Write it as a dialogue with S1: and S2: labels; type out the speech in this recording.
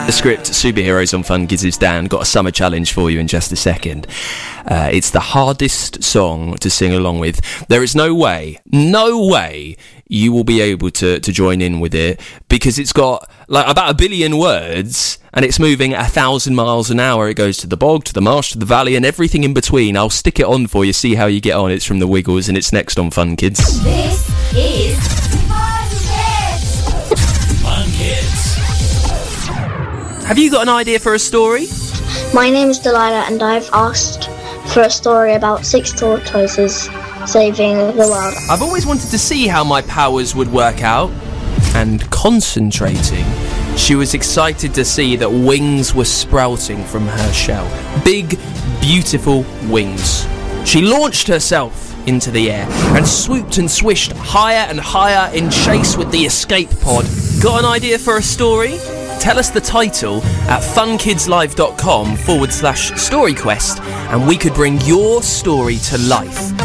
S1: The script, Superheroes on Fun Kids is Dan. Got a summer challenge for you in just a second. It's the hardest song to sing along with. There is no way you will be able to join in with it, because it's got like about 1 billion words and it's moving at 1,000 miles an hour. It goes to the bog, to the marsh, to the valley, and everything in between. I'll stick it on for you, see how you get on. It's from the Wiggles and it's next on Fun Kids.
S2: This is Fun Kids.
S1: Fun Kids. Have you got an idea for a story?
S3: My name is Delilah and I've asked for a story about 6 tortoises saving the world.
S1: I've always wanted to see how my powers would work out. And concentrating, she was excited to see that wings were sprouting from her shell. Big, beautiful wings. She launched herself into the air and swooped and swished higher and higher in chase with the escape pod. Got an idea for a story? Tell us the title at funkidslive.com/storyquest and we could bring your story to life.